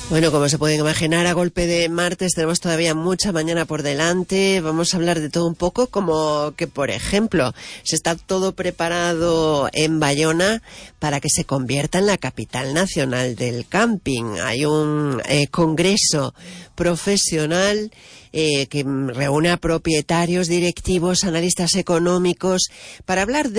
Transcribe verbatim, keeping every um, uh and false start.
Bueno, como se pueden imaginar, a golpe de martes tenemos todavía mucha mañana por delante. Vamos a hablar de todo un poco, como que, por ejemplo, se está todo preparado en Bayona para que se convierta en la capital nacional del camping. Hay un eh, congreso profesional eh, que reúne a propietarios, directivos, analistas económicos para hablar de